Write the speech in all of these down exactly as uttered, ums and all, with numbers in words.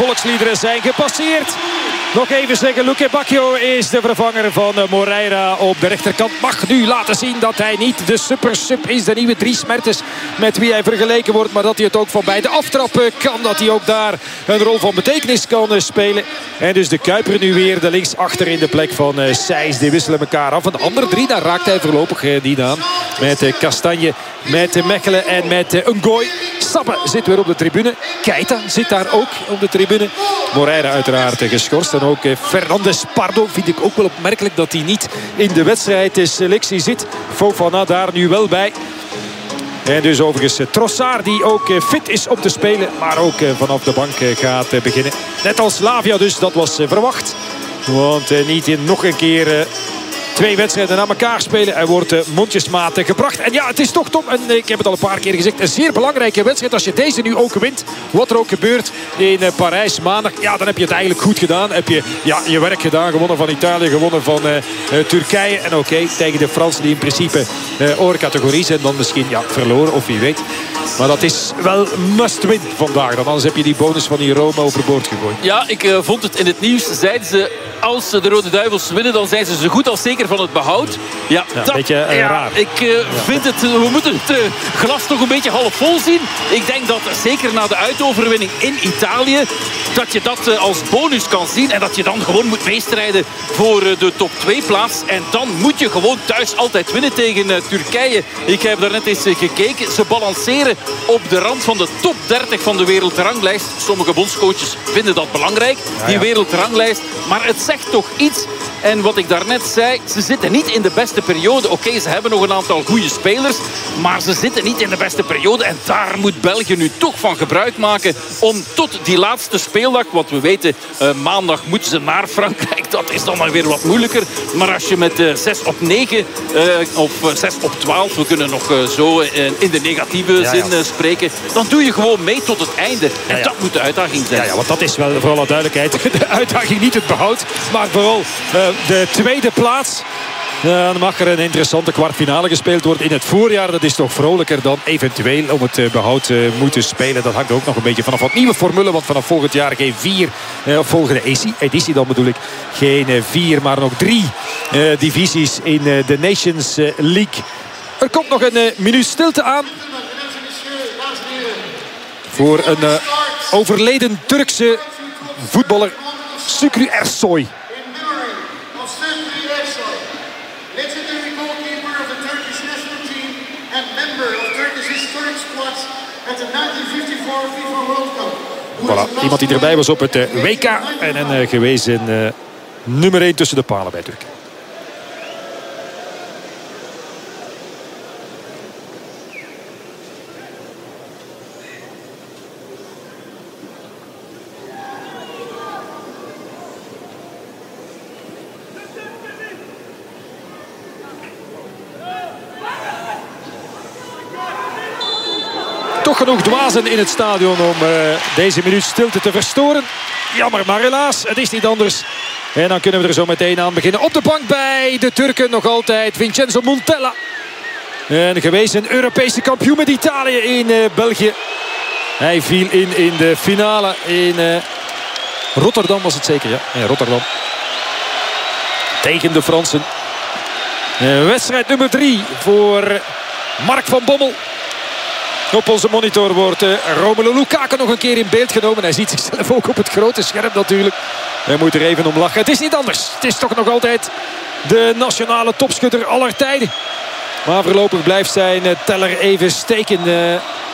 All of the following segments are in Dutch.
volksliederen zijn gepasseerd. Nog even zeggen, Luque Bacchio is de vervanger van Moreira op de rechterkant. Mag nu laten zien dat hij niet de super-sub is. De nieuwe Dries Mertens met wie hij vergeleken wordt. Maar dat hij het ook van bij de aftrappen kan. Dat hij ook daar een rol van betekenis kan spelen. En dus de Kuiper nu weer de linksachter in de plek van Sijs. Die wisselen elkaar af. En de andere drie, daar raakt hij voorlopig niet aan. Met Kastanje, met Mechelen en met Ngoy. Sabbe zit weer op de tribune. Keita zit daar ook op de tribune. Moreira uiteraard geschorst. En ook Fernandes Pardo vind ik ook wel opmerkelijk dat hij niet in de wedstrijdselectie zit. Fofana daar nu wel bij. En dus overigens Trossard die ook fit is om te spelen. Maar ook vanaf de bank gaat beginnen. Net als Lavia dus, dat was verwacht. Want niet in nog een keer twee wedstrijden aan elkaar spelen. Hij wordt mondjesmaat gebracht. En ja, het is toch Tom, en ik heb het al een paar keer gezegd, een zeer belangrijke wedstrijd. Als je deze nu ook wint, wat er ook gebeurt in Parijs maandag, ja, dan heb je het eigenlijk goed gedaan. Heb je ja, je werk gedaan, gewonnen van Italië, gewonnen van uh, uh, Turkije. En oké, okay, tegen de Fransen die in principe uh, oorcategorie zijn, dan misschien ja, verloren of wie weet. Maar dat is wel must win vandaag. Dan anders heb je die bonus van die Roma overboord gegooid. Ja, ik uh, vond het in het nieuws. Zeiden ze, als de Rode Duivels winnen, dan zijn ze zo goed als zeker van het behoud. Ja, ja dat, een beetje uh, ja, raar. Ik uh, ja. vind het, we moeten het uh, glas toch een beetje half vol zien. Ik denk dat zeker na de uitoverwinning in Italië, dat je dat uh, als bonus kan zien. En dat je dan gewoon moet meestrijden voor uh, de top twee plaats. En dan moet je gewoon thuis altijd winnen tegen uh, Turkije. Ik heb daar net eens uh, gekeken. Ze balanceren op de rand van de top dertig van de wereldranglijst. Sommige bondscoaches vinden dat belangrijk, ja, ja. die wereldranglijst. Maar het zegt toch iets. En wat ik daarnet zei, ze zitten niet in de beste periode. Oké, okay, ze hebben nog een aantal goede spelers. Maar ze zitten niet in de beste periode. En daar moet België nu toch van gebruik maken om tot die laatste speeldag. Want we weten, uh, maandag moeten ze naar Frankrijk. Dat is dan weer wat moeilijker. Maar als je met uh, zes op negen uh, of uh, zes op twaalf... we kunnen nog uh, zo uh, in de negatieve ja, zin uh, spreken. Dan doe je gewoon mee tot het einde. En ja, ja. dat moet de uitdaging zijn. Ja, ja, want dat is wel voor alle duidelijkheid de uitdaging, niet het behoud. Maar vooral uh, de tweede plaats. Uh, dan mag er een interessante kwartfinale gespeeld worden in het voorjaar. Dat is toch vrolijker dan eventueel om het uh, behoud uh, moeten spelen. Dat hangt ook nog een beetje vanaf wat nieuwe formule. Want vanaf volgend jaar geen vier, uh, volgende editie, editie dan bedoel ik, geen uh, vier, maar nog drie uh, divisies in uh, de Nations uh, League. Er komt nog een uh, minuut stilte aan. Voor een uh, overleden Turkse voetballer, Şükrü Ersoy. Voilà, iemand die erbij was op het uh, W K en een uh, gewezen uh, nummer één tussen de palen bij Turkije. Toch genoeg dwazen in het stadion om uh, deze minuut stilte te verstoren. Jammer, maar helaas, het is niet anders. En dan kunnen we er zo meteen aan beginnen. Op de bank bij de Turken nog altijd Vincenzo Montella. Een gewezen Europese kampioen met Italië in uh, België. Hij viel in in de finale in uh, Rotterdam was het zeker, ja. In Rotterdam. Tegen de Fransen. Uh, wedstrijd nummer drie voor Mark van Bommel. Op onze monitor wordt uh, Romelu Lukaku nog een keer in beeld genomen. Hij ziet zichzelf ook op het grote scherm natuurlijk. Hij moet er even om lachen. Het is niet anders. Het is toch nog altijd de nationale topschutter aller tijden. Maar voorlopig blijft zijn uh, teller even steken. Uh,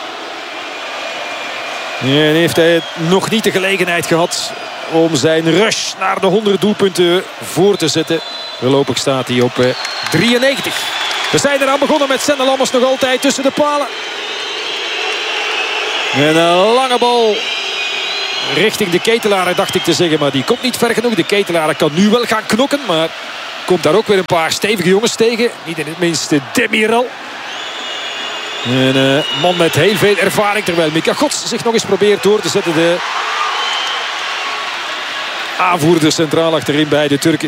en heeft hij nog niet de gelegenheid gehad om zijn rush naar de honderd doelpunten voor te zetten. Voorlopig staat hij op uh, drieënnegentig. We zijn eraan begonnen met Senne Lammers nog altijd tussen de palen. En een lange bal richting de Ketelaar, dacht ik te zeggen. Maar die komt niet ver genoeg. De Ketelaar kan nu wel gaan knokken. Maar komt daar ook weer een paar stevige jongens tegen. Niet in het minste Demiral. Een uh, man met heel veel ervaring. Terwijl Mika Gods zich nog eens probeert door te zetten. De aanvoerder centraal achterin bij de Turken.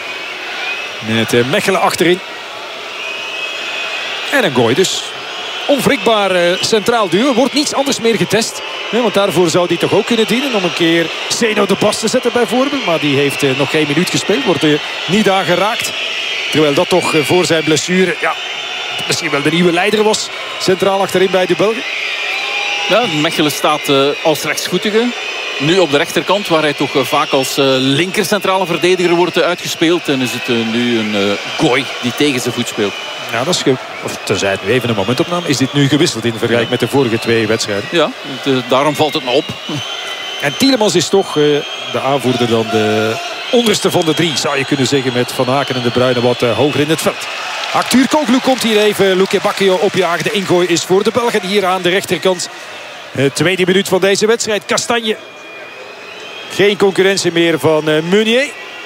Met uh, Mechelen achterin. En een gooi dus. onwrikbaar uh, centraal duo. Wordt niets anders meer getest. Hè, want daarvoor zou die toch ook kunnen dienen. Om een keer Zeno de Bas te zetten bijvoorbeeld. Maar die heeft uh, nog geen minuut gespeeld. Wordt er niet aan geraakt. Terwijl dat toch uh, voor zijn blessure... Ja, misschien wel de nieuwe leider was. Centraal achterin bij de Belgen. Ja, Mechelen staat uh, als rechtsvoetige. Nu op de rechterkant, waar hij toch uh, vaak als uh, linker centrale verdediger wordt uh, uitgespeeld. En is het uh, nu een uh, Gooi die tegen zijn voet speelt. Ja, dat is ge... Of tenzij het nu even een momentopname. Is dit nu gewisseld in vergelijking met de vorige twee wedstrijden? Ja, het, uh, daarom valt het me op. En Tielemans is toch uh, de aanvoerder dan de onderste van de drie. Zou je kunnen zeggen, met Van Aken en De Bruyne wat uh, hoger in het veld. Arthur Koglu komt hier even Luque Bacchio opjagen. De ingooi is voor de Belgen hier aan de rechterkant. Het tweede minuut van deze wedstrijd. Kastanje. Geen concurrentie meer van uh, Meunier.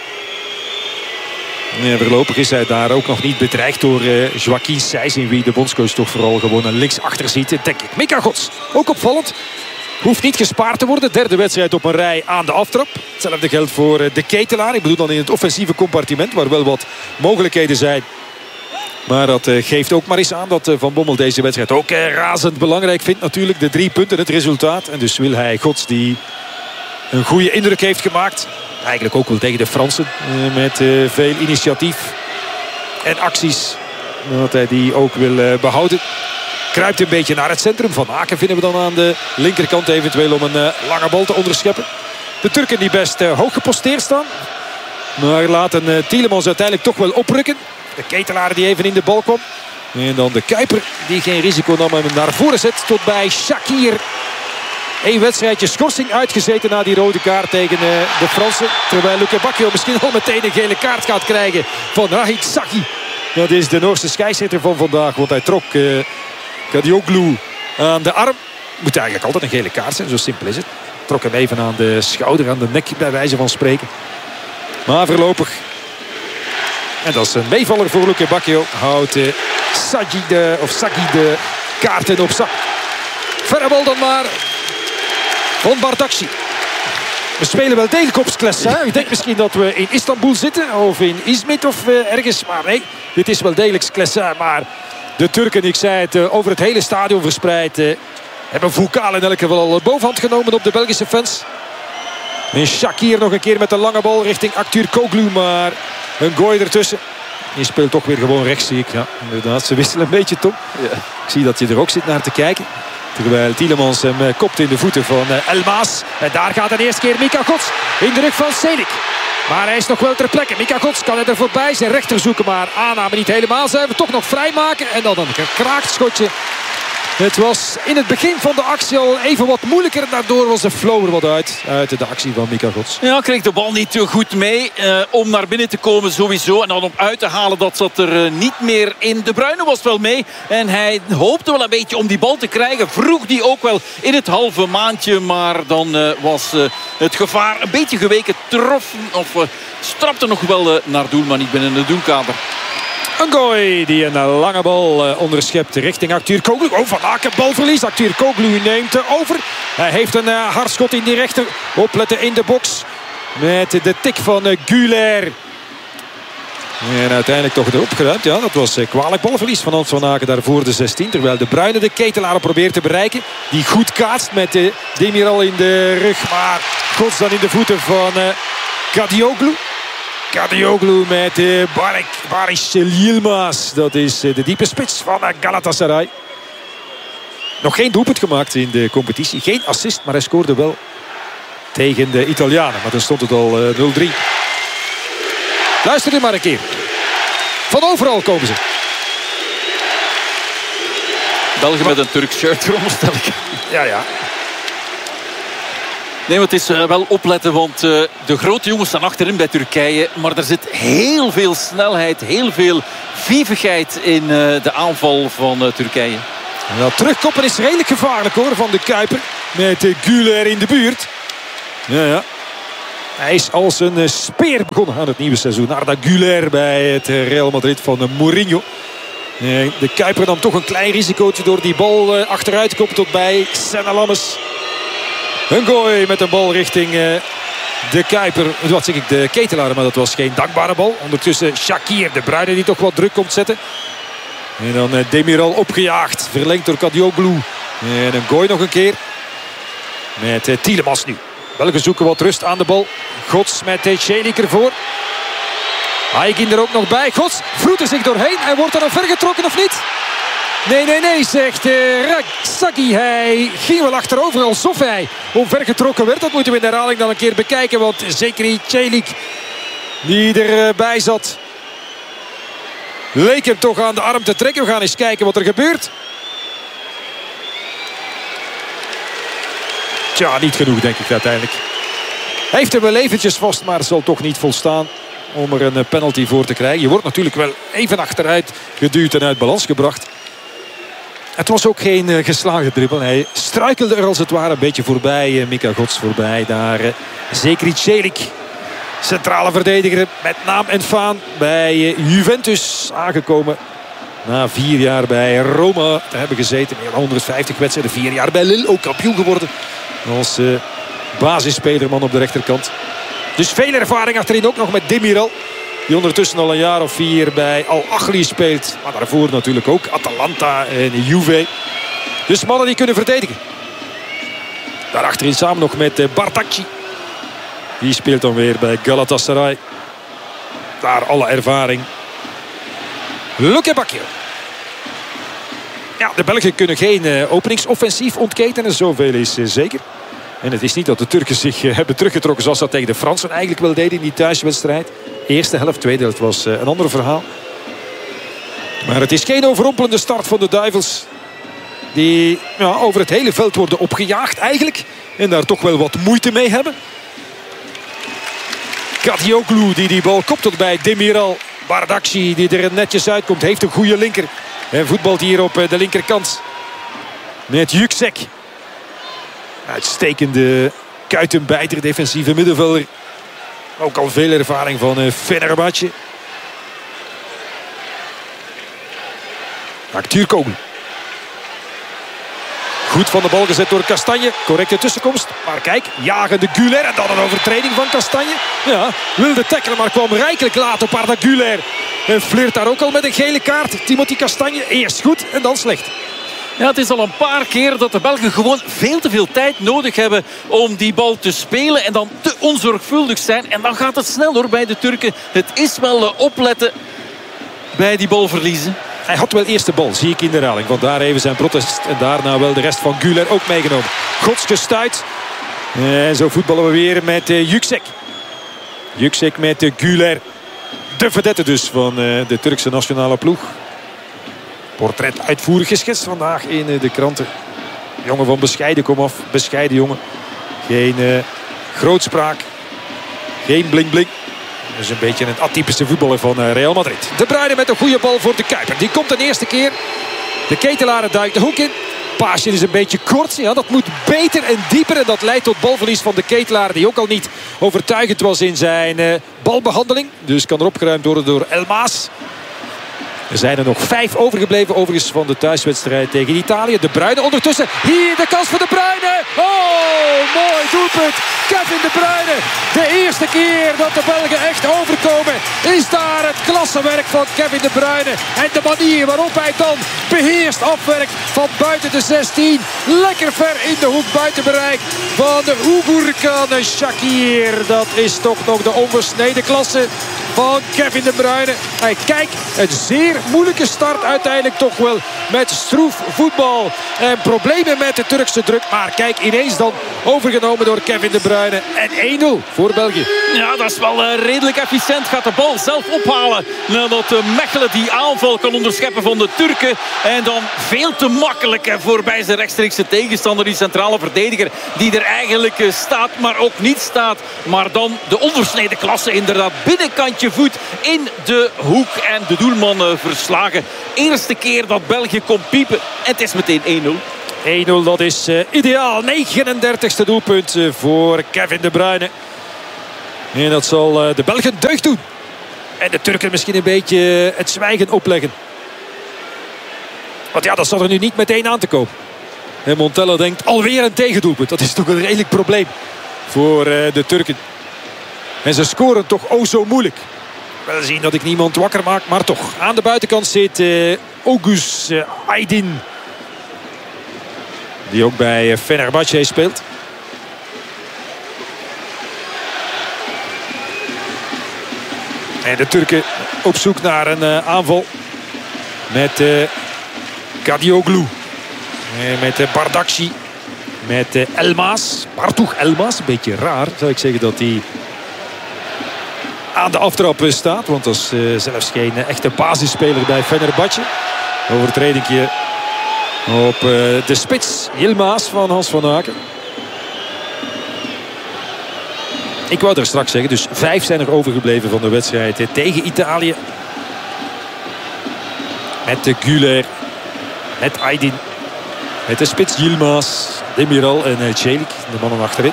En voorlopig is hij daar ook nog niet bedreigd door uh, Joaquin Sijs. In wie de bondscoach toch vooral gewoon een linksachter ziet. Denk ik. Mika Gods. Ook opvallend. Hoeft niet gespaard te worden. Derde wedstrijd op een rij aan de aftrap. Hetzelfde geldt voor uh, de Ketelaar. Ik bedoel dan in het offensieve compartiment. Waar wel wat mogelijkheden zijn. Maar dat uh, geeft ook maar eens aan dat uh, Van Bommel deze wedstrijd ook uh, razend belangrijk vindt. Natuurlijk de drie punten, het resultaat. En dus wil hij Gods die een goede indruk heeft gemaakt. Eigenlijk ook wel tegen de Fransen. Uh, met uh, veel initiatief en acties. Dat hij die ook wil uh, behouden. Kruipt een beetje naar het centrum. Van Aken vinden we dan aan de linkerkant eventueel om een uh, lange bal te onderscheppen. De Turken die best uh, hoog geposteerd staan. Maar laten uh, Tielemans uiteindelijk toch wel oprukken. De Ketelaar die even in de bal kwam. En dan de Kuiper die geen risico nam en hem naar voren zet. Tot bij Shakir. Eén wedstrijdje schorsing uitgezeten na die rode kaart tegen uh, de Fransen. Terwijl Luque Bacchio misschien al meteen een gele kaart gaat krijgen van Rahit Saghi. Dat is de Noorse scheidsrechter van vandaag. Want hij trok uh, Kadioglu aan de arm. Moet eigenlijk altijd een gele kaart zijn. Zo simpel is het. Trok hem even aan de schouder, aan de nek bij wijze van spreken. Maar voorlopig... En dat is een meevaller voor Luque Bacchio. Houdt uh, Saghi de, of Saghi de kaarten op zak. Verre bal dan maar van Bardakci. We spelen wel degelijk op Sklessa. Ik denk misschien dat we in Istanbul zitten. Of in Izmit of uh, ergens. Maar nee, dit is wel degelijk Sklessa. Maar de Turken, ik zei het, uh, over het hele stadion verspreid. Uh, hebben Voukal in elk geval al bovenhand genomen op de Belgische fans. En Shakir nog een keer met de lange bal richting Arthur Koglu. Maar een gooi ertussen. Die speelt toch weer gewoon rechts, zie ik. Ja, inderdaad, ze wisselen een beetje, Tom. Ja. Ik zie dat je er ook zit naar te kijken. Terwijl Tielemans hem uh, kopt in de voeten van uh, Elmaas. En daar gaat de eerste keer Mika Gods in de rug van Selik. Maar hij is nog wel ter plekke. Mika Gods kan er voorbij zijn rechter zoeken. Maar aanname niet helemaal zijn. We toch nog vrijmaken. En dan een gekraakt schotje. Het was in het begin van de actie al even wat moeilijker. Daardoor was de flow er wat uit. Uit de actie van Mika Gods. Ja, kreeg de bal niet te goed mee. Uh, om naar binnen te komen sowieso. En dan om uit te halen, dat zat er uh, niet meer in. De Bruyne was wel mee. En hij hoopte wel een beetje om die bal te krijgen. Vroeg die ook wel in het halve maandje. Maar dan uh, was uh, het gevaar een beetje geweken. Trof, of uh, strapte nog wel uh, naar doel, maar niet binnen de doelkamer. Een gooi die een lange bal uh, onderschept richting Arthur Koglu. Oh, Van Aken balverlies. Arthur Koglu neemt uh, over. Hij heeft een uh, hardschot in die rechter. Opletten in de box. Met de tik van uh, Güler. En uiteindelijk toch erop geruimd. Ja, dat was uh, kwalijk balverlies van Hans Van Aken daar voor de zestien. Terwijl de Bruyne de Ketelaar probeert te bereiken. Die goed kaatst met uh, Demiral in de rug. Maar Gods dan in de voeten van uh, Kadioglu. Kadioglu met uh, Barik, Baris Yilmaz. Dat is uh, de diepe spits van uh, Galatasaray. Nog geen doelpunt gemaakt in de competitie. Geen assist, maar hij scoorde wel tegen de Italianen. Maar dan stond het al uh, nul drie. Luister er maar een keer. Van overal komen ze. België met een Turks shirt, veronderstel ik. Ja, ja. Nee, maar het is uh, wel opletten, want uh, de grote jongens staan achterin bij Turkije. Maar er zit heel veel snelheid, heel veel vivigheid in uh, de aanval van uh, Turkije. Ja, terugkoppen is redelijk gevaarlijk hoor, van de Kuiper. Met uh, Güler in de buurt. Ja, ja. Hij is als een uh, speer begonnen aan het nieuwe seizoen. Arda Güler bij het uh, Real Madrid van uh, Mourinho. Uh, de Kuiper nam toch een klein risicootje door die bal uh, achteruit te koppen tot bij Senna Lammes. Een gooi met een bal richting uh, de Kuiper. Wat zeg ik, de Ketelaar, maar dat was geen dankbare bal. Ondertussen Shakir, de Bruyne die toch wat druk komt zetten. En dan uh, Demiral opgejaagd. Verlengd door Kadioglu. En een gooi nog een keer. Met uh, Tielemans nu. Belgen zoeken wat rust aan de bal. Gods met uh, Celik ervoor. Aigin er ook nog bij. Gods vroet er zich doorheen. En wordt er nog vergetrokken of niet? Nee, nee, nee, zegt uh, Razaki. Hij ging wel achterover alsof hij omvergetrokken werd. Dat moeten we in de herhaling dan een keer bekijken. Want zeker Celik, die erbij zat, leek hem toch aan de arm te trekken. We gaan eens kijken wat er gebeurt. Tja, niet genoeg denk ik uiteindelijk. Hij heeft hem wel eventjes vast, maar zal toch niet volstaan om er een penalty voor te krijgen. Je wordt natuurlijk wel even achteruit geduwd en uit balans gebracht. Het was ook geen uh, geslagen dribbel. Hij struikelde er als het ware een beetje voorbij. Uh, Mika Gods voorbij. Daar uh, Zekri Celik. Centrale verdediger met naam en faam bij uh, Juventus aangekomen. Na vier jaar bij Roma te hebben gezeten. Meer dan honderdvijftig wedstrijden. Vier jaar bij Lille. Ook kampioen geworden. Als uh, basisspelerman op de rechterkant. Dus veel ervaring achterin ook nog met Demiral. Die ondertussen al een jaar of vier bij Al-Ahly speelt. Maar daarvoor natuurlijk ook Atalanta en Juve. Dus mannen die kunnen verdedigen. Daarachterin samen nog met Bardakci. Die speelt dan weer bij Galatasaray. Daar alle ervaring. Luke Bacchio. Ja, de Belgen kunnen geen uh, openingsoffensief ontketenen. Zoveel is uh, zeker. En het is niet dat de Turken zich uh, hebben teruggetrokken zoals dat tegen de Fransen eigenlijk wel deden in die thuiswedstrijd. Eerste helft, tweede helft was uh, een ander verhaal. Maar het is geen overrompelende start van de Duivels. Die ja, over het hele veld worden opgejaagd eigenlijk. En daar toch wel wat moeite mee hebben. Kadioglu die die bal kopt tot bij Demiral. Bardakci die er netjes uitkomt. Heeft een goede linker. En voetbalt hier op de linkerkant. Met Yüksek. Uitstekende kuitenbijter, defensieve middenvelder. Ook al veel ervaring van uh, Fenerbahçe. Aktürkoğlu. Goed van de bal gezet door Castagne. Correcte tussenkomst. Maar kijk, jagende Güler. En dan een overtreding van Castagne. Ja, wilde tackelen, maar kwam rijkelijk laat op Arda Güler. En flirt daar ook al met een gele kaart. Timothy Castagne. Eerst goed en dan slecht. Ja, het is al een paar keer dat de Belgen gewoon veel te veel tijd nodig hebben om die bal te spelen. En dan te onzorgvuldig zijn. En dan gaat het snel hoor bij de Turken. Het is wel uh, opletten bij die bal verliezen. Hij had wel eerst de bal, zie ik in de herhaling. Want daar even zijn protest. En daarna wel de rest van Güler ook meegenomen. Gods gestuit. En zo voetballen we weer met uh, Yüksek. Yüksek met uh, Güler. De vedette dus van uh, de Turkse nationale ploeg. Portret uitvoerig geschetst vandaag in uh, de kranten. Jongen van bescheiden komaf. Bescheiden jongen. Geen uh, grootspraak. Geen bling bling. Dus een beetje een atypische voetballer van Real Madrid. De Bruyne met een goede bal voor de Kuiper. Die komt de eerste keer. De Ketelaar duikt de hoek in. Paasje is een beetje kort. Ja, dat moet beter en dieper. En dat leidt tot balverlies van de Ketelaar. Die ook al niet overtuigend was in zijn uh, balbehandeling. Dus kan er opgeruimd worden door Elmaas. Er zijn er nog vijf overgebleven overigens van de thuiswedstrijd tegen Italië. De Bruyne ondertussen. Hier de kans voor de Bruyne. Oh, mooi doelpunt. Kevin De Bruyne. De eerste keer dat de Belgen echt overkomen is daar het klassenwerk van Kevin De Bruyne. En de manier waarop hij dan beheerst afwerkt van buiten de zestien. Lekker ver in de hoek buiten bereik van de Oegurkan Shakir. Dat is toch nog de onversneden klasse van Kevin De Bruyne. Hey, kijk, een zeer moeilijke start uiteindelijk toch wel met stroef voetbal. En problemen met de Turkse druk. Maar kijk, ineens dan overgenomen door Kevin De Bruyne. En één nul voor België. Ja, dat is wel uh, redelijk efficiënt. Gaat de bal zelf ophalen. Nadat uh, Mechelen die aanval kan onderscheppen van de Turken. En dan veel te makkelijk uh, voorbij zijn rechtstreekse tegenstander. Die centrale verdediger die er eigenlijk uh, staat, maar ook niet staat. Maar dan de onversneden klasse inderdaad. Binnenkantje voet in de hoek. En de doelman uh, verslagen. Eerste keer dat België komt piepen. En het is meteen één nul. één nul, dat is uh, ideaal. negenendertigste doelpunt uh, voor Kevin De Bruyne. En dat zal uh, de Belgen deugd doen. En de Turken misschien een beetje uh, het zwijgen opleggen. Want ja, dat zal er nu niet meteen aan te komen. En Montella denkt alweer een tegendoelpunt. Dat is toch een redelijk probleem voor uh, de Turken. En ze scoren toch oh zo moeilijk. wel zien dat ik niemand wakker maak, maar toch. Aan de buitenkant zit uh, Oğuz uh, Aydin. Die ook bij uh, Fenerbahçe speelt. En de Turken op zoek naar een uh, aanval. Met uh, Kadioglu. Uh, met uh, Bardakci. Met uh, Elmas. Bartuch Elmas. Een beetje raar zou ik zeggen dat hij aan de aftrap staat. Want dat is uh, zelfs geen uh, echte basisspeler bij Fenerbahçe. Overtredingje op uh, de spits Yilmaz van Hans van Aken. Ik wou er straks zeggen, dus vijf zijn er overgebleven van de wedstrijd tegen Italië. Met de Güler, met Aydin, met de spits Yilmaz, Demiral en uh, Çelik, de mannen achterin.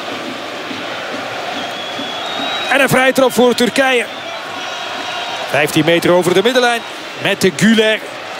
En een vrije trap voor Turkije. vijftien meter over de middenlijn met de Güler.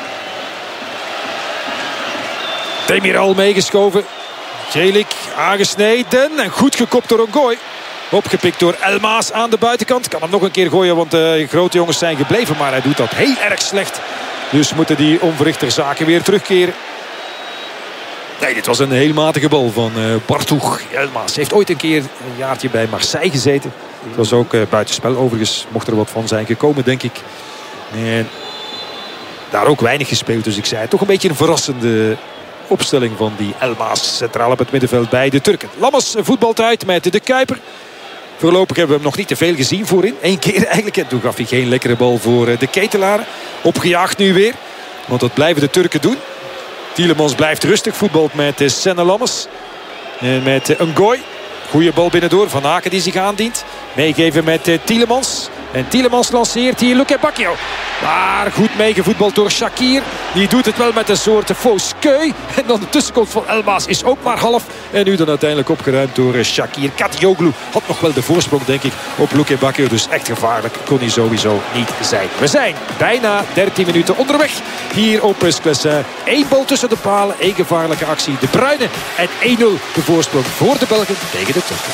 Demiral meegeschoven. Çelik aangesneden en goed gekopt door Ongoy. Opgepikt door Elmas aan de buitenkant. Kan hem nog een keer gooien, want de grote jongens zijn gebleven. Maar hij doet dat heel erg slecht. Dus moeten die onverrichter zaken weer terugkeren. Nee, dit was een heel matige bal van uh, Bartuch Elmas. Heeft ooit een keer een jaartje bij Marseille gezeten. Het was ook uh, buitenspel. Overigens mocht er wat van zijn gekomen, denk ik. En daar ook weinig gespeeld. Dus ik zei toch een beetje een verrassende opstelling van die Elmas centraal op het middenveld bij de Turken. Lammers voetbalt uit met de Kuiper. Voorlopig hebben we hem nog niet te veel gezien voorin. Eén keer eigenlijk. En toen gaf hij geen lekkere bal voor de Ketelaren. Opgejaagd nu weer. Want dat blijven de Turken doen. Tielemans blijft rustig. Voetbalt met Senne Lammers. En met Ongoy. Goeie bal binnendoor. Van Aken die zich aandient. Meegeven met Tielemans. En Tielemans lanceert hier Luke Bacchio. Maar goed meegevoetbald door Shaqiri. Die doet het wel met een soort fausse keu. En dan de tussenkomst van Elmas is ook maar half. En nu dan uiteindelijk opgeruimd door Shaqiri. Kadioglu had nog wel de voorsprong, denk ik, op Luke Bacchio. Dus echt gevaarlijk kon hij sowieso niet zijn. We zijn bijna dertien minuten onderweg hier op Sclessin. Eén bal tussen de palen. Één gevaarlijke actie. De Bruyne en één nul de voorsprong voor de Belgen tegen de Turken.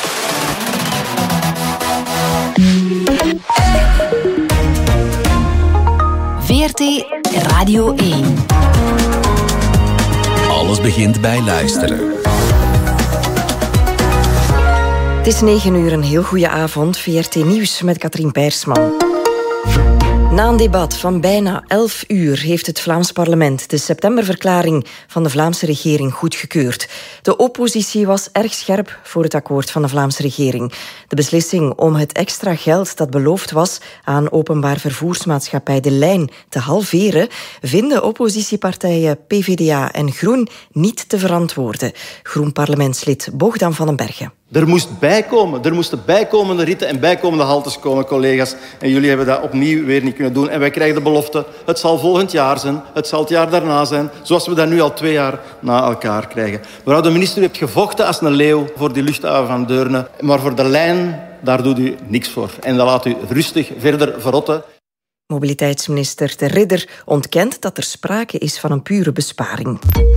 V R T Radio één. Alles begint bij luisteren. Het is negen uur, een heel goede avond. V R T Nieuws met Katrien Peirsman. Na een debat van bijna elf uur heeft het Vlaams parlement de septemberverklaring van de Vlaamse regering goedgekeurd. De oppositie was erg scherp voor het akkoord van de Vlaamse regering. De beslissing om het extra geld dat beloofd was aan openbaar vervoersmaatschappij De Lijn te halveren, vinden oppositiepartijen P V D A en Groen niet te verantwoorden. Groen-parlementslid Bogdan van den Bergen. Er moest bijkomen. Er moesten bijkomende ritten en bijkomende haltes komen, collega's. En jullie hebben dat opnieuw weer niet kunnen doen. En wij krijgen de belofte, het zal volgend jaar zijn, het zal het jaar daarna zijn, zoals we dat nu al twee jaar na elkaar krijgen. Mevrouw de minister, u hebt gevochten als een leeuw voor die luchthaven van Deurne. Maar voor De Lijn, daar doet u niks voor. En dat laat u rustig verder verrotten. Mobiliteitsminister De Ridder ontkent dat er sprake is van een pure besparing.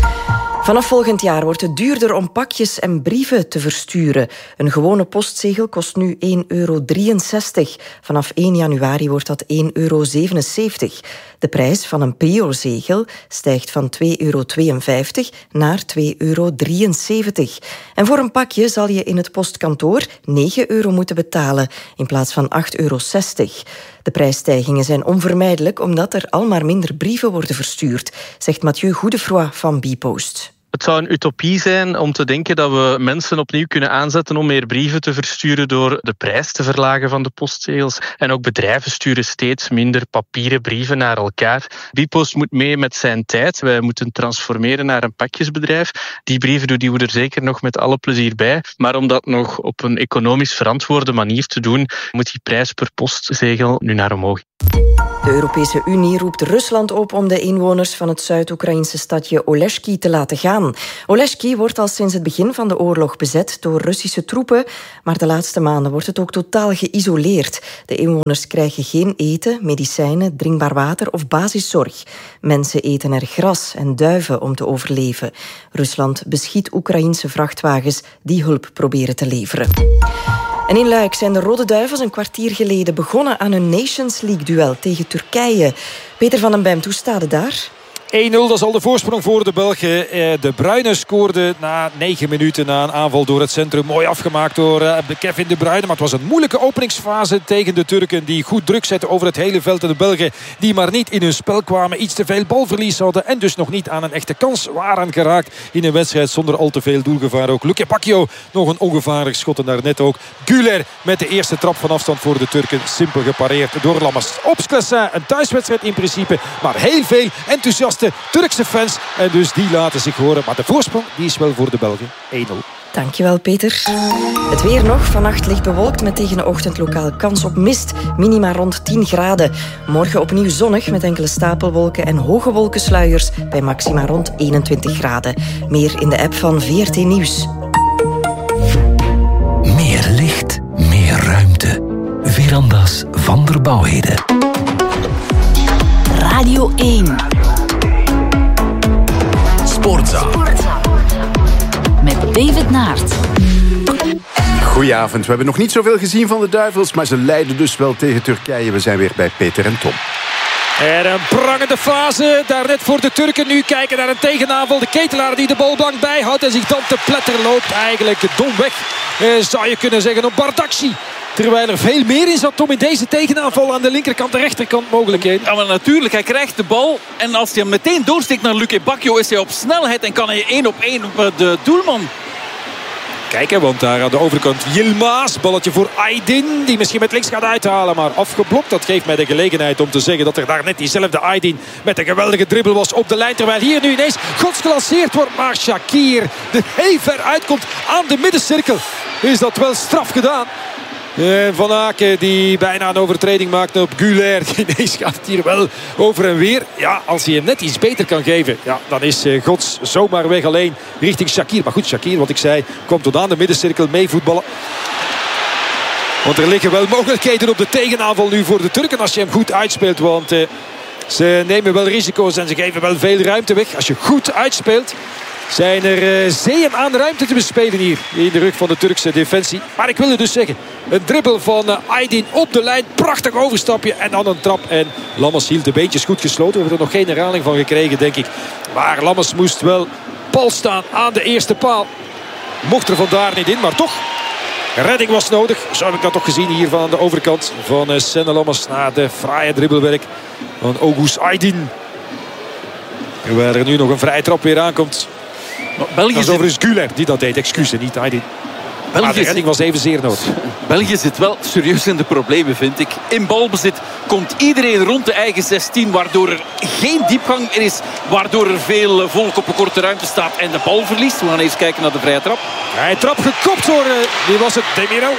Vanaf volgend jaar wordt het duurder om pakjes en brieven te versturen. Een gewone postzegel kost nu één euro drieënzestig. Vanaf één januari wordt dat één euro zevenenzeventig. De prijs van een Prio-zegel stijgt van twee euro tweeënvijftig naar twee euro drieënzeventig. En voor een pakje zal je in het postkantoor negen euro moeten betalen in plaats van acht euro zestig. De prijsstijgingen zijn onvermijdelijk omdat er al maar minder brieven worden verstuurd, zegt Mathieu Goedefroy van Bpost. Het zou een utopie zijn om te denken dat we mensen opnieuw kunnen aanzetten om meer brieven te versturen door de prijs te verlagen van de postzegels. En ook bedrijven sturen steeds minder papieren brieven naar elkaar. Bpost moet mee met zijn tijd. Wij moeten transformeren naar een pakjesbedrijf. Die brieven doen we er zeker nog met alle plezier bij. Maar om dat nog op een economisch verantwoorde manier te doen, moet die prijs per postzegel nu naar omhoog. De Europese Unie roept Rusland op om de inwoners van het Zuid-Oekraïnse stadje Oleshki te laten gaan. Oleshki wordt al sinds het begin van de oorlog bezet door Russische troepen, maar de laatste maanden wordt het ook totaal geïsoleerd. De inwoners krijgen geen eten, medicijnen, drinkbaar water of basiszorg. Mensen eten er gras en duiven om te overleven. Rusland beschiet Oekraïense vrachtwagens die hulp proberen te leveren. En in Luik zijn de Rode Duivels een kwartier geleden begonnen aan hun Nations League-duel tegen Turkije. Peter van den Bemt, hoe staat het daar? één nul, dat is al de voorsprong voor de Belgen. De Bruyne scoorde na negen minuten na een aanval door het centrum. Mooi afgemaakt door Kevin De Bruyne. Maar het was een moeilijke openingsfase tegen de Turken, die goed druk zetten over het hele veld. En de Belgen die maar niet in hun spel kwamen. Iets te veel balverlies hadden en dus nog niet aan een echte kans waren geraakt in een wedstrijd zonder al te veel doelgevaar ook. Luke Bacchio nog een ongevaarlijk schot en daarnet ook. Güler met de eerste trap van afstand voor de Turken. Simpel gepareerd door Lammers. Ops-Classin, een thuiswedstrijd in principe. Maar heel veel enthousiaste Turkse fans. En dus die laten zich horen. Maar de voorsprong die is wel voor de Belgen. één nul. Dankjewel, Peter. Het weer nog. Vannacht licht bewolkt met tegen de ochtend lokaal kans op mist. Minima rond tien graden. Morgen opnieuw zonnig met enkele stapelwolken en hoge wolkensluiers bij maxima rond eenentwintig graden. Meer in de app van V R T Nieuws. Meer licht, meer ruimte. Verandas van der Bouwheden. Radio één. Sportza. Met David Naert. Goedenavond. We hebben nog niet zoveel gezien van de Duivels, maar ze leiden dus wel tegen Turkije. We zijn weer bij Peter en Tom. En een prangende fase. Daar net voor de Turken nu kijken naar een tegenaanval. De Ketelaar die de bal blank bijhoudt en zich dan te pletter loopt. Eigenlijk domweg eh, zou je kunnen zeggen op Bardakci. Terwijl er veel meer in zat, Tom, in deze tegenaanval aan de linkerkant, de rechterkant mogelijkheden. Ja, maar natuurlijk, hij krijgt de bal. En als hij hem meteen doorsteekt naar Luke Bacchio, is hij op snelheid en kan hij één op één op de doelman. Kijk, hè, want daar aan de overkant Yilmaz. Balletje voor Aydin, die misschien met links gaat uithalen. Maar afgeblokt, dat geeft mij de gelegenheid om te zeggen dat er daar net diezelfde Aydin met een geweldige dribbel was op de lijn. Terwijl hier nu ineens gods gelanceerd wordt. Maar Shakir er heel ver uitkomt aan de middencirkel. Is dat wel straf gedaan. Van Aken die bijna een overtreding maakt op Güler. Ineens gaat het hier wel over en weer. Ja, als hij hem net iets beter kan geven, ja, dan is Gods zomaar weg alleen richting Shakir. Maar goed, Shakir, wat ik zei, komt tot aan de middencirkel mee voetballen. Want er liggen wel mogelijkheden op de tegenaanval nu voor de Turken als je hem goed uitspeelt. Want uh, ze nemen wel risico's en ze geven wel veel ruimte weg. Als je goed uitspeelt, zijn er uh, zeeën aan ruimte te bespelen hier in de rug van de Turkse defensie. Maar ik wilde dus zeggen, een dribbel van uh, Aydin op de lijn. Prachtig overstapje en dan een trap. En Lammers hield de beentjes goed gesloten. We hebben er nog geen herhaling van gekregen, denk ik. Maar Lammers moest wel pal staan aan de eerste paal. Mocht er vandaar niet in, maar toch. Redding was nodig. Zo heb ik dat toch gezien hier van de overkant van uh, Senne Lammers. Na de fraaie dribbelwerk van Oğuz Aydin. Terwijl er nu nog een vrije trap weer aankomt. België dat is overigens Güler die dat deed. Excuses, niet Aydin. Maar de redding was evenzeer nodig. België zit wel serieus in de problemen, vind ik. In balbezit komt iedereen rond de eigen zestien, waardoor er geen diepgang meer is. Waardoor er veel volk op een korte ruimte staat en de bal verliest. We gaan eens kijken naar de vrije trap. Hij trap gekopt door, uh, wie was het? Demirel.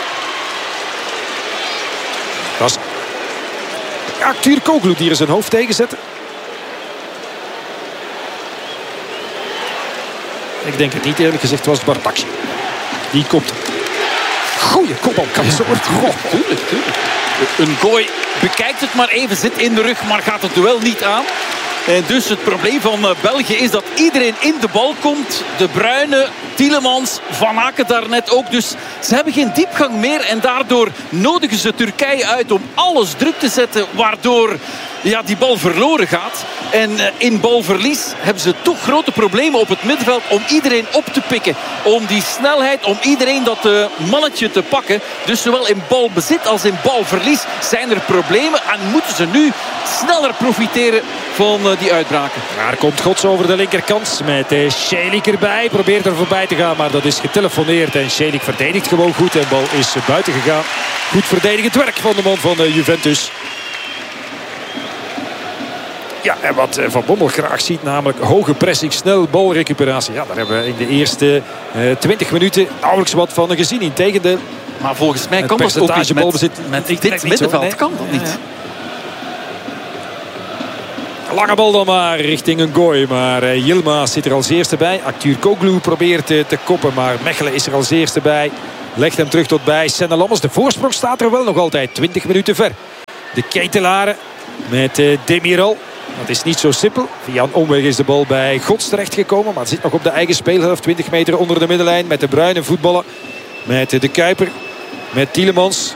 Dat is Aktür Koglu die er zijn hoofd tegen zette. Ik denk het niet, eerlijk gezegd was het Bardakci. Die kopt. Goeie kopbalkans hoor. Oh, tuurlijk, tuurlijk. Een gooi bekijkt het maar even, zit in de rug, maar gaat het duel niet aan. En dus het probleem van België is dat iedereen in de bal komt. De Bruyne, Tielemans, Van Aken daarnet ook. Dus ze hebben geen diepgang meer. En daardoor nodigen ze Turkije uit om alles druk te zetten. Waardoor ja, die bal verloren gaat. En in balverlies hebben ze toch grote problemen op het middenveld om iedereen op te pikken. Om die snelheid, om iedereen dat uh, mannetje te pakken. Dus zowel in balbezit als in balverlies zijn er problemen. En moeten ze nu sneller profiteren van uh, die uitbraken. Daar komt Gods over de linkerkant met uh, Celik erbij. Probeert er voorbij te gaan, maar dat is getelefoneerd. En Celik verdedigt gewoon goed. En de bal is uh, buiten gegaan. Goed verdedigend werk van de man van uh, Juventus. Ja, en wat Van Bommel graag ziet, namelijk hoge pressing, snel balrecuperatie. Ja, daar hebben we in de eerste uh, twintig minuten nauwelijks wat van gezien. Integendeel. Maar volgens mij kan dat ook niet met, balbezit, met dit middenveld. Zo, nee. Kan dat niet. Ja, ja. Lange bal dan maar richting een gooi. Maar uh, Yilmaz zit er als eerste bij. Aktür Koglu probeert uh, te koppen. Maar Mechelen is er als eerste bij. Legt hem terug tot bij Senne Lammers. De voorsprong staat er wel nog altijd. twintig minuten ver. De Ketelaren met uh, Demirel. Dat is niet zo simpel. Via een omweg is de bal bij Gods terechtgekomen. Maar het zit nog op de eigen speelhelft. twintig meter onder de middenlijn. Met de Bruyne voetballen. Met de Kuiper. met Tielemans.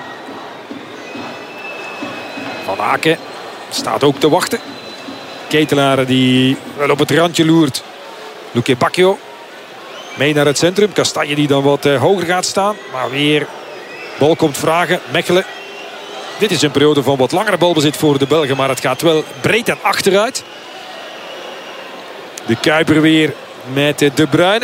Van Aken staat ook te wachten. Ketelaar die wel op het randje loert. Luque Bacchio mee naar het centrum. Kastanje die dan wat uh, hoger gaat staan. Maar weer bal komt vragen. Mechelen. Dit is een periode van wat langere balbezit voor de Belgen. Maar het gaat wel breed en achteruit. De Kuiper weer met uh, De Bruyne.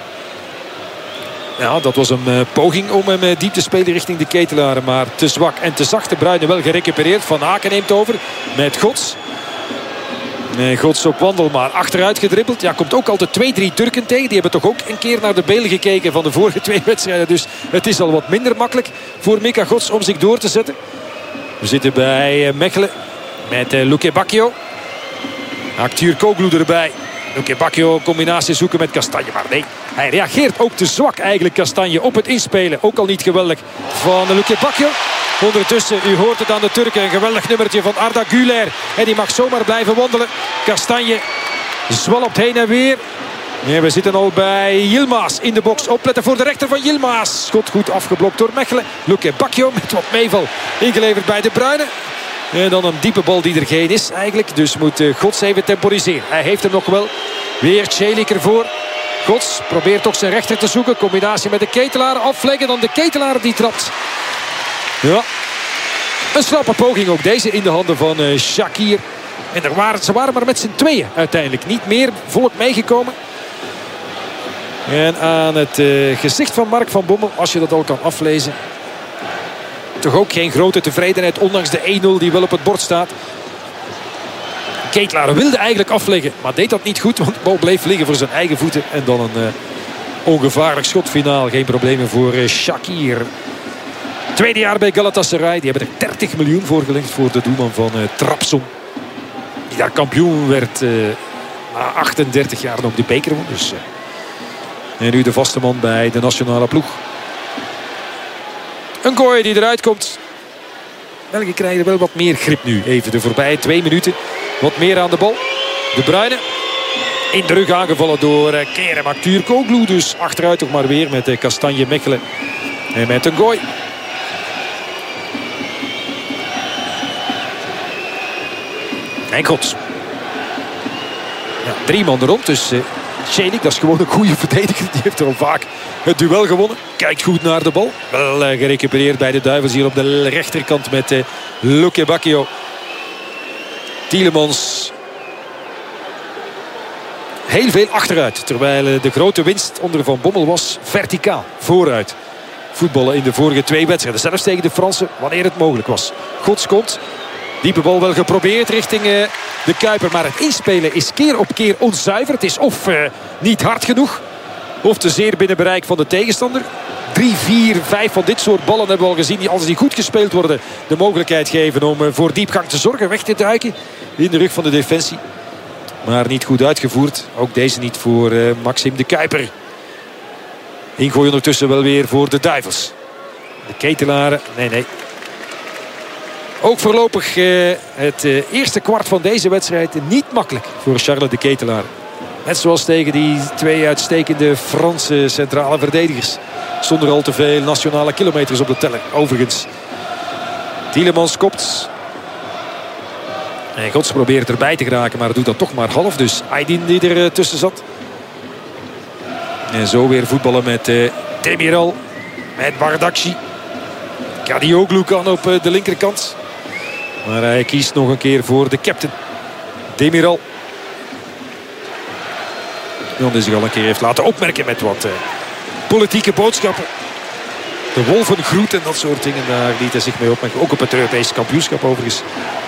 Ja, dat was een uh, poging om hem uh, diep te spelen richting de Ketelaren. Maar te zwak en te zacht. De Bruyne wel gerecupereerd. Van Aken neemt over met Gods. Nee, Gods op wandel, maar achteruit gedribbeld. Ja, komt ook altijd twee, drie Turken tegen. Die hebben toch ook een keer naar de beelden gekeken van de vorige twee wedstrijden. Dus het is al wat minder makkelijk voor Mika Gods om zich door te zetten. We zitten bij Mechelen met uh, Luque Bacchio. Acteur Koglu erbij. Luque Bacchio combinatie zoeken met Kastanje. Maar nee, hij reageert ook te zwak eigenlijk, Kastanje, op het inspelen. Ook al niet geweldig van Luque Bacchio. Ondertussen, u hoort het aan de Turken. Een geweldig nummertje van Arda Güler. En die mag zomaar blijven wandelen. Kastanje zwalpt heen en weer. Ja, we zitten al bij Yilmaz in de box. Opletten voor de rechter van Yilmaz. Schot goed afgeblokt door Mechelen. Luque Bacchio met wat meeval ingeleverd bij De Bruyne. En dan een diepe bal die er geen is eigenlijk. Dus moet uh, Gods even temporiseren. Hij heeft hem nog wel. Weer Celik ervoor. Gods probeert toch zijn rechter te zoeken. Combinatie met de Ketelaar. Afleggen dan de Ketelaar die trapt. Ja, een slappe poging ook deze in de handen van uh, Shakir. En er waren, ze waren maar met z'n tweeën uiteindelijk. Niet meer volk meegekomen. En aan het uh, gezicht van Mark van Bommel, als je dat al kan aflezen, toch ook geen grote tevredenheid, ondanks de één nul die wel op het bord staat. Ketelaar wilde eigenlijk afleggen, maar deed dat niet goed, want de bal bleef liggen voor zijn eigen voeten. En dan een uh, ongevaarlijk schotfinaal. Geen problemen voor uh, Shakir. Tweede jaar bij Galatasaray. Die hebben er dertig miljoen voor gelegd voor de doelman van uh, Trabzon. Die daar kampioen werd uh, na achtendertig jaar nog de beker won. Dus, uh, en nu de vaste man bij de nationale ploeg. Een gooi die eruit komt. België krijgen wel wat meer grip nu. Even de voorbije twee minuten. Wat meer aan de bal. De Bruyne. In de rug aangevallen door uh, Kerem Acteur Koglu. Dus achteruit toch maar weer met uh, Kastanje Mechelen. En met een gooi. En Gods. Ja, drie man er rond. Dus uh, Celik, dat is gewoon een goede verdediger. Die heeft er al vaak het duel gewonnen. Kijkt goed naar de bal. Wel uh, gerecupereerd bij de Duivels hier op de rechterkant met uh, Luque Bacchio. Tielemans. Heel veel achteruit. Terwijl uh, de grote winst onder Van Bommel was verticaal. Vooruit. Voetballen in de vorige twee wedstrijden. Zelfs tegen de Fransen wanneer het mogelijk was. Gods komt. Diepe bal wel geprobeerd richting uh, de Kuiper. Maar het inspelen is keer op keer onzuiver. Het is of uh, niet hard genoeg. Of te zeer binnen bereik van de tegenstander. Drie, vier, vijf van dit soort ballen hebben we al gezien. Die als die goed gespeeld worden de mogelijkheid geven om uh, voor diepgang te zorgen. Weg te duiken in de rug van de defensie. Maar niet goed uitgevoerd. Ook deze niet voor uh, Maxime de Kuiper. Ingooi ondertussen wel weer voor de Duivels. De Ketelaren. Nee, nee. Ook voorlopig uh, het uh, eerste kwart van deze wedstrijd niet makkelijk voor Charles de Ketelaar. Net zoals tegen die twee uitstekende Franse centrale verdedigers. Zonder al te veel nationale kilometers op de teller. Overigens. Tielemans kopt. En Gods probeert erbij te geraken, maar doet dat toch maar half. Dus Aydin die er uh, tussen zat. En zo weer voetballen met uh, Demiral. Met Bardakci. Kadioglu kan op uh, de linkerkant. Maar hij kiest nog een keer voor de captain. Demiral. Die zich al een keer heeft laten opmerken met wat uh, politieke boodschappen. De wolvengroet en dat soort dingen. Daar liet hij zich mee opmerken. Ook op het Europese kampioenschap overigens.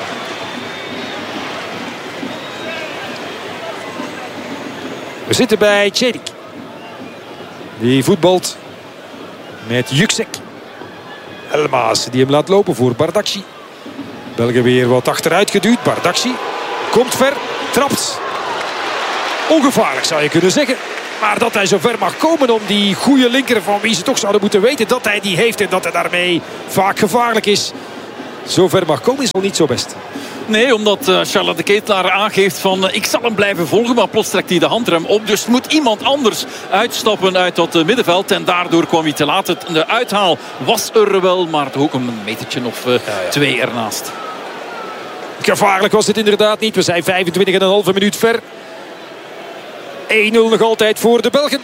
We zitten bij Celik. Die voetbalt met Yüksek. Elmaas die hem laat lopen voor Bardakci. België weer wat achteruit geduwd. Bardakci komt ver, trapt. Ongevaarlijk zou je kunnen zeggen. Maar dat hij zo ver mag komen om die goede linker van wie ze toch zouden moeten weten dat hij die heeft. En dat hij daarmee vaak gevaarlijk is. Zo ver mag komen is al niet zo best. Nee, omdat uh, Charlotte de Ketelaar aangeeft van uh, ik zal hem blijven volgen, maar plots trekt hij de handrem op. Dus moet iemand anders uitstappen uit dat uh, middenveld. En daardoor kwam hij te laat. Het, de uithaal was er wel, maar toch ook een metertje of uh, ja, ja. twee ernaast. Gevaarlijk was het inderdaad niet. We zijn vijfentwintig en een halve minuut ver. één nul nog altijd voor de Belgen.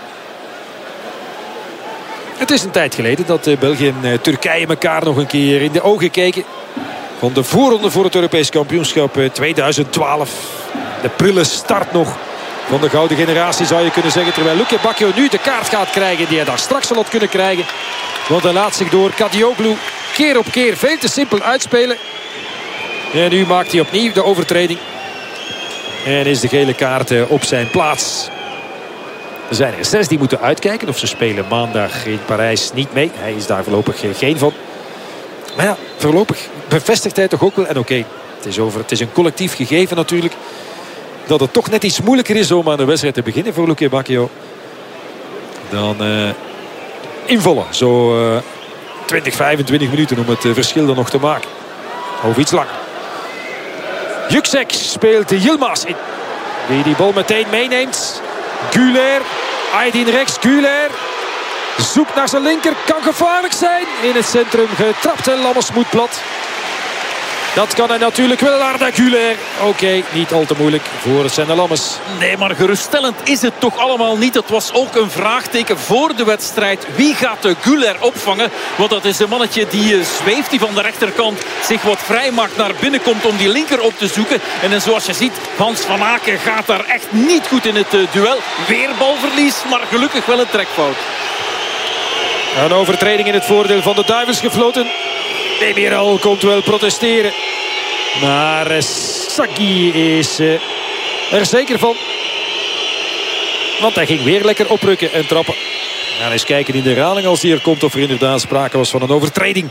Het is een tijd geleden dat uh, België en uh, Turkije elkaar nog een keer in de ogen keken. Van de voorronde voor het Europees kampioenschap tweeduizend twaalf. De prille start nog van de gouden generatie zou je kunnen zeggen. Terwijl Luke Bacchio nu de kaart gaat krijgen die hij daar straks al had kunnen krijgen. Want hij laat zich door Kadioglu keer op keer veel te simpel uitspelen. En nu maakt hij opnieuw de overtreding. En is de gele kaart op zijn plaats. Er zijn er zes die moeten uitkijken of ze spelen maandag in Parijs niet mee. Hij is daar voorlopig geen van. Maar ja, voorlopig bevestigt hij toch ook wel. En oké, okay, het is over. Het is een collectief gegeven natuurlijk. Dat het toch net iets moeilijker is om aan de wedstrijd te beginnen voor Luke Bacchio. Dan uh, invallen. Zo uh, twintig, vijfentwintig minuten om het uh, verschil dan nog te maken. Of iets langer. Yüksek speelt Yilmaz in. Die die bal meteen meeneemt. Güler. Aydin rechts. Güler. Zoekt naar zijn linker. Kan gevaarlijk zijn. In het centrum getrapt en Lammers moet plat. Dat kan hij natuurlijk wel. Arda Güler. Oké, okay, niet al te moeilijk voor Senne Lammers. Nee, maar geruststellend is het toch allemaal niet. Het was ook een vraagteken voor de wedstrijd. Wie gaat de Güler opvangen? Want dat is een mannetje die zweeft, die van de rechterkant zich wat vrij maakt, naar binnen komt om die linker op te zoeken. En zoals je ziet, Hans van Aken gaat daar echt niet goed in het duel. Weer balverlies, maar gelukkig wel een trekfout. Een overtreding in het voordeel van de Duivels gefloten. Demiral komt wel protesteren. Maar uh, Saki is uh, er zeker van. Want hij ging weer lekker oprukken en trappen. Gaan eens kijken in de herhaling als die er komt of er inderdaad sprake was van een overtreding.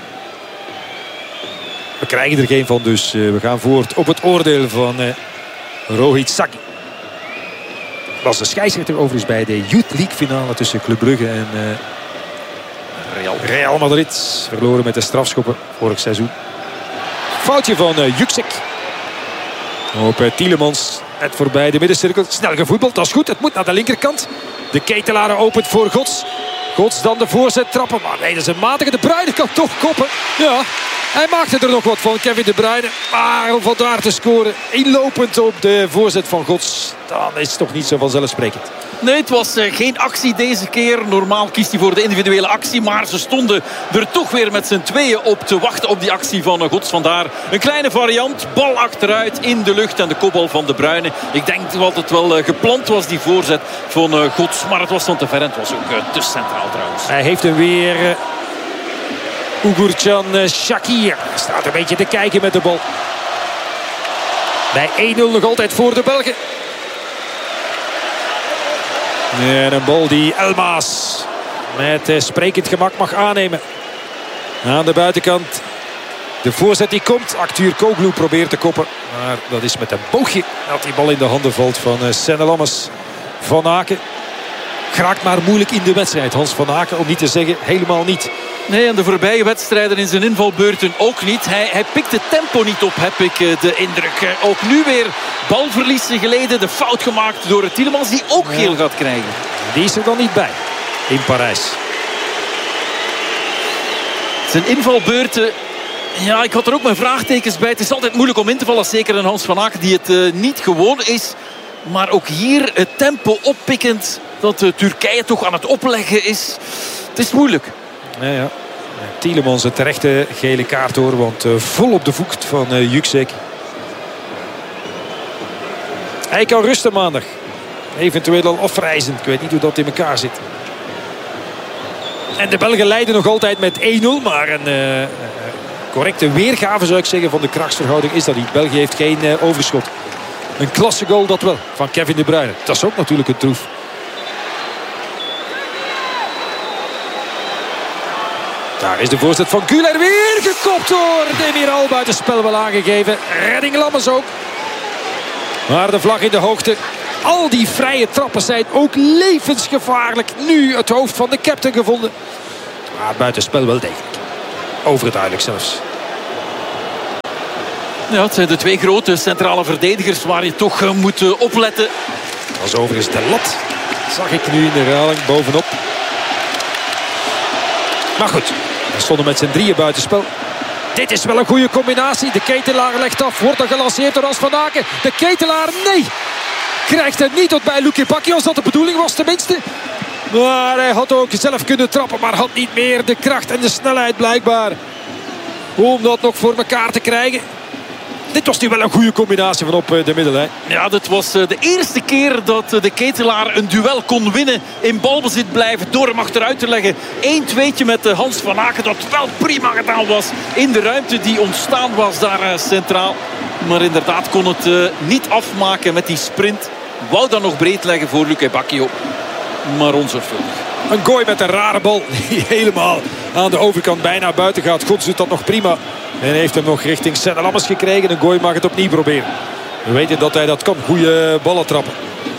We krijgen er geen van, dus uh, we gaan voort op het oordeel van uh, Rohit Saki. Was de scheidsrechter overigens bij de Youth League finale tussen Club Brugge en uh, Real. Real Madrid. Verloren met de strafschoppen vorig seizoen. Foutje van uh, Yüksek. Op uh, Tielemans. Net voorbij de middencirkel. Snel gevoetbald. Dat is goed. Het moet naar de linkerkant. De Ketelaar opent voor Gods. Gods dan de voorzet trappen. Maar nee, dat is een matige. De Bruyne kan toch koppen. Ja, hij maakte er nog wat van, Kevin De Bruyne. Maar om vandaar te scoren, inlopend op de voorzet van Gods, dan is het toch niet zo vanzelfsprekend. Nee, het was uh, geen actie deze keer. Normaal kiest hij voor de individuele actie. Maar ze stonden er toch weer met z'n tweeën op te wachten op die actie van uh, Gods. Vandaar een kleine variant. Bal achteruit in de lucht en de kopbal van De Bruyne. Ik denk dat het wel uh, gepland was, die voorzet van uh, Gods. Maar het was van te ver en het was ook uh, te centraal trouwens. Hij heeft hem weer... Uh... Uğurcan Şakir staat een beetje te kijken met de bal. Bij één nul nog altijd voor de Belgen. En een bal die Elmaas met sprekend gemak mag aannemen. Aan de buitenkant. De voorzet die komt. Aktürkoğlu probeert te koppen. Maar dat is met een boogje dat die bal in de handen valt van Senne Lammers. Van Aken. Geraakt maar moeilijk in de wedstrijd. Hans van Aken, om niet te zeggen helemaal niet. Nee, en de voorbije wedstrijden in zijn invalbeurten ook niet. Hij, hij pikt het tempo niet op, heb ik de indruk. Ook nu weer balverliezen geleden. De fout gemaakt door Tielemans, die ook ja. geel gaat krijgen. Die is er dan niet bij in Parijs. Zijn invalbeurten... Ja, ik had er ook mijn vraagtekens bij. Het is altijd moeilijk om in te vallen. Zeker een Hans van Aken die het uh, niet gewoon is. Maar ook hier het tempo oppikkend. Dat uh, Turkije toch aan het opleggen is. Het is moeilijk. Ja, ja. Tielemans een terechte gele kaart hoor. Want uh, vol op de voet van uh, Yüksek. Hij kan rusten maandag. Eventueel al afreizend. Ik weet niet hoe dat in elkaar zit. En de Belgen leiden nog altijd met één nul. Maar een uh, correcte weergave zou ik zeggen van de krachtsverhouding is dat niet. België heeft geen uh, overschot. Een klasse goal dat wel van Kevin De Bruyne. Dat is ook natuurlijk een troef. Daar is de voorzet van Güler weer gekopt door Demiral. Buitenspel wel aangegeven. Redding Lammers ook. Maar de vlag in de hoogte. Al die vrije trappen zijn ook levensgevaarlijk. Nu het hoofd van de captain gevonden. Maar buitenspel wel degelijk. Overduidelijk zelfs. Ja, het zijn de twee grote centrale verdedigers waar je toch uh, moet uh, opletten. Dat is overigens de lat. Zag ik nu in de herhaling bovenop. Maar goed, we stonden met z'n drieën buitenspel. Dit is wel een goede combinatie. De Ketelaar legt af. Wordt er gelanceerd door Hans van Aken. De Ketelaar, nee. Krijgt het niet tot bij Luque Bacchio. Als dat de bedoeling was tenminste. Maar hij had ook zelf kunnen trappen. Maar had niet meer de kracht en de snelheid blijkbaar. Om dat nog voor elkaar te krijgen. Dit was nu wel een goede combinatie van op de middenlijn. Ja, dit was de eerste keer dat de Ketelaar een duel kon winnen. In balbezit blijven door hem achteruit te leggen. één tweetje met Hans van Aken. Dat wel prima gedaan was in de ruimte die ontstaan was daar centraal. Maar inderdaad kon het niet afmaken met die sprint. Wou dan nog breed leggen voor Luque Bacchio. Maar onzorgvuldig. Een gooi met een rare bal. Die helemaal aan de overkant bijna buiten gaat. Gods doet dat nog prima. En heeft hem nog richting Senne Lammers gekregen. Een gooi mag het opnieuw proberen. We weten dat hij dat kan. Goede ballen trappen.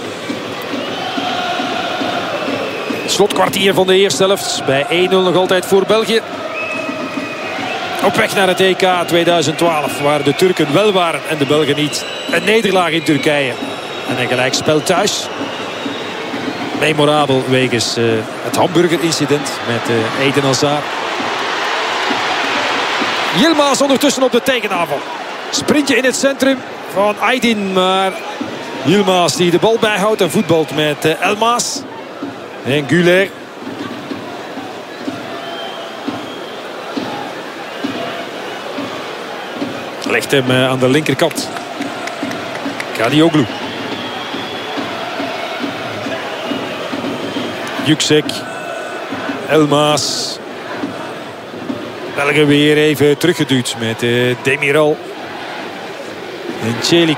Slotkwartier van de eerste helft. Bij één nul nog altijd voor België. Op weg naar het E K tweeduizend twaalf. Waar de Turken wel waren en de Belgen niet. Een nederlaag in Turkije. En een gelijkspel thuis. Memorabel wegens uh, het hamburger-incident met uh, Eden Hazard. Yilmaz ondertussen op de tegenaanval. Sprintje in het centrum van Aydin. Maar Yilmaz die de bal bijhoudt en voetbalt met uh, Elmas. En Güler. Legt hem uh, aan de linkerkant. Kadioglu. Yüksek. Elmas. België weer even teruggeduwd met uh, Demiral. En Celik.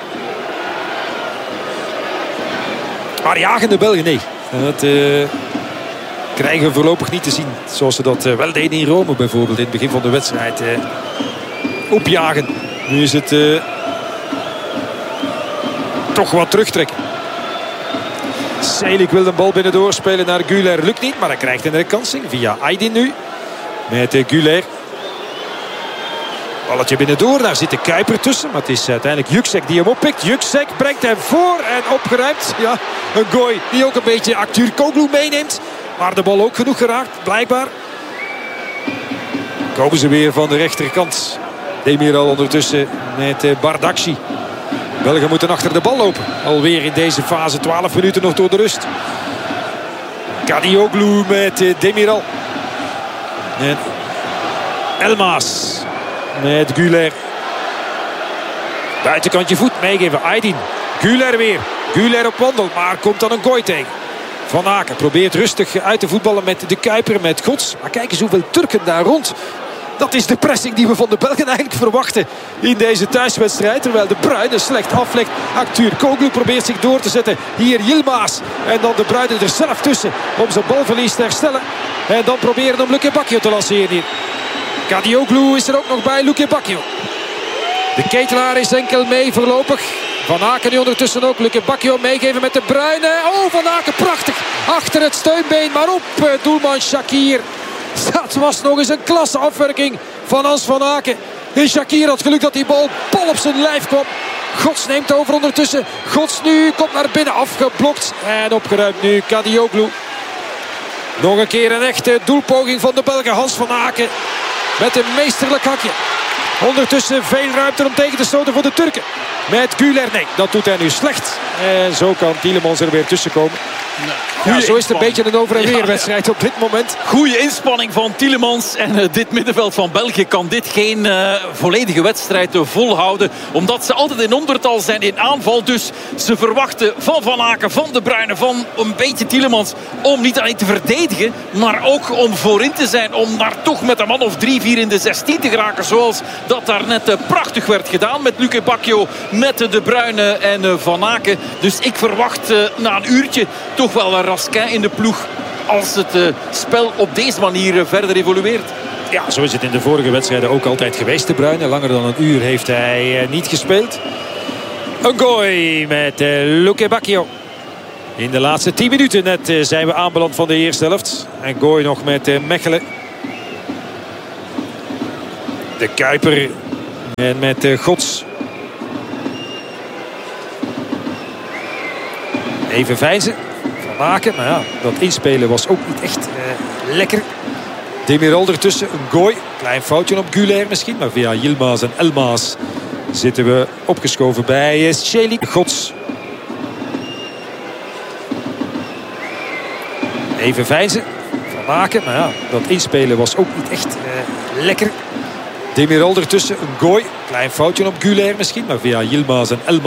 Maar jagen de Belgen, nee. Dat uh, krijgen we voorlopig niet te zien. Zoals ze dat uh, wel deden in Rome bijvoorbeeld. In het begin van de wedstrijd. Uh, opjagen. Nu is het uh, toch wat terugtrekken. Celik wil de bal binnen doorspelen naar Güler. Lukt niet, maar hij krijgt een herkansing via Aydin nu. Met uh, Güler. Balletje binnendoor, daar zit de Kuiper tussen. Maar het is uiteindelijk Yüksek die hem oppikt. Yüksek brengt hem voor en opgeruimd. Ja, een gooi die ook een beetje Aktürkoğlu meeneemt. Maar de bal ook genoeg geraakt, blijkbaar. Komen ze weer van de rechterkant. Demiral ondertussen met uh, Bardakci. Belgen moeten achter de bal lopen. Alweer in deze fase, twaalf minuten nog door de rust. Kadioglu met uh, Demiral. En Elmas met Güler. Buitenkantje voet meegeven. Aydin. Güler weer. Güler op wandel. Maar komt dan een gooi tegen. Van Aken probeert rustig uit te voetballen met de Kuiper. Met Gods. Maar kijk eens hoeveel Turken daar rond. Dat is de pressing die we van de Belgen eigenlijk verwachten in deze thuiswedstrijd. Terwijl de Bruyne slecht aflegt. Aktürkoğlu probeert zich door te zetten. Hier Yilmaz. En dan de Bruyne er zelf tussen om zijn balverlies te herstellen. En dan proberen om Luque Bacchio te lanceren hier. Kadioglu is er ook nog bij, Luque Bacchio. De Ketelaar is enkel mee voorlopig. Van Aken nu ondertussen ook. Luque Bacchio meegeven met de Bruyne. Oh, Van Aken prachtig. Achter het steunbeen. Maar op doelman Shaqiri. Dat was nog eens een klasse afwerking van Hans van Aken. En Shaqiri had geluk dat die bal pal op zijn lijf kwam. Gods neemt over ondertussen. Gods nu komt naar binnen afgeblokt. En opgeruimd nu Kadioglu. Nog een keer een echte doelpoging van de Belgen. Hans van Aken met een meesterlijk hakje. Ondertussen veel ruimte om tegen te stoten voor de Turken. Met Güler, nee, dat doet hij nu slecht. En zo kan Tielemans er weer tussen komen. Ja, zo is het een beetje een over- en weer wedstrijd ja, op dit moment. Goeie inspanning van Tielemans. En uh, dit middenveld van België kan dit geen uh, volledige wedstrijd uh, volhouden. Omdat ze altijd in ondertal zijn in aanval. Dus ze verwachten van Van Aken, van de Bruyne, van een beetje Tielemans. Om niet alleen te verdedigen, maar ook om voorin te zijn. Om daar toch met een man of drie, vier in de zestien te geraken. Zoals dat daar net uh, prachtig werd gedaan met Luque Bacchio, met de Bruyne en uh, Van Aken. Dus ik verwacht uh, na een uurtje toch wel een Raskin in de ploeg als het uh, spel op deze manier uh, verder evolueert. Ja, zo is het in de vorige wedstrijden ook altijd geweest, de Bruyne. Langer dan een uur heeft hij uh, niet gespeeld. Een gooi met uh, Luque Bacchio. In de laatste tien minuten net uh, zijn we aanbeland van de eerste helft. En gooi nog met uh, Mechelen. De Kuiper En met uh, Gods. Even veinzen. Van Aken. Maar ja, dat inspelen was ook niet echt uh, lekker. Demiral ertussen. Een gooi. Klein foutje op Güler misschien. Maar via Yilmaz en Elmaas zitten we opgeschoven bij uh, Scheli. Gods. Even veinzen. Van Aken. Maar ja, dat inspelen was ook niet echt uh, lekker. Demiral ertussen. Een gooi. Klein foutje op Güler misschien. Maar via Yilmaz en Elmaas